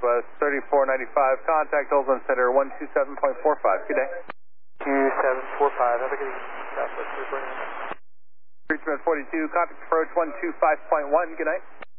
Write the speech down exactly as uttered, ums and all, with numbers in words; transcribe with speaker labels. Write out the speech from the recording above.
Speaker 1: Southwest thirty-four ninety-five, contact Oldham Center one two seven point four five. Good day.
Speaker 2: two seven four five, have a good evening. Southwest thirty-four ninety-five.
Speaker 1: Reachment forty-two, contact approach one two five point one. Good night.